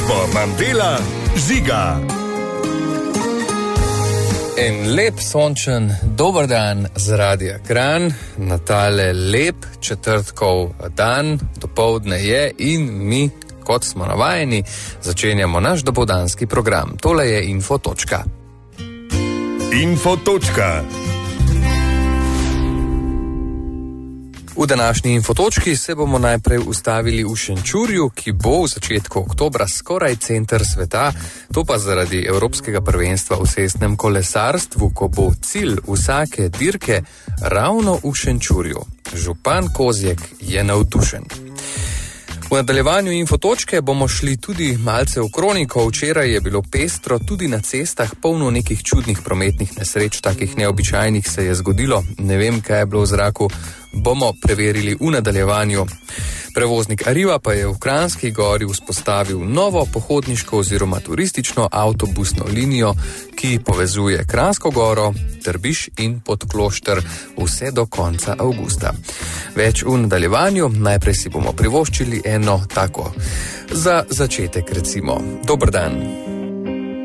Službo vam dela Žiga. En lep sončen dober dan z Radia Kranj, na tale lep četrtkov dan, dopoldne je in mi, kot smo navajeni, začenjamo naš dopoldanski program. Tole je Infotočka. Infotočka. V današnji Infotočki se bomo najprej ustavili v Šenčurju, ki bo v začetku oktobra skoraj center sveta, to pa zaradi Evropskega prvenstva v cestnem kolesarstvu, ko bo cilj vsake dirke ravno v Šenčurju. Župan Kozjek je navdušen. V nadaljevanju Infotočke bomo šli tudi malce v kroniko. Včeraj je bilo pestro, tudi na cestah polno nekih čudnih prometnih nesreč, takih neobičajnih se je zgodilo. Ne vem, kaj je bilo v zraku, bomo preverili v nadaljevanju. Prevoznik Arriva pa je v Kranjski Gori vzpostavil novo pohodniško oziroma turistično avtobusno linijo, ki povezuje Kranjsko Goro, Trbiž in Podklošter vse do konca avgusta. Več v nadaljevanju, najprej si bomo privoščili eno tako. Za začetek recimo. Dober dan.